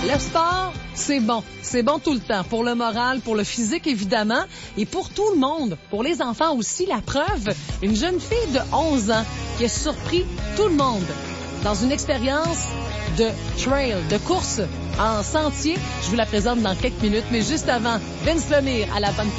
Le sport, c'est bon. C'est bon tout le temps. Pour le moral, pour le physique, évidemment. Et pour tout le monde. Pour les enfants aussi. La preuve, une jeune fille de 11 ans qui a surpris tout le monde dans une expérience de trail, de course en sentier. Je vous la présente dans quelques minutes. Mais juste avant, Vince Lemire à la bonne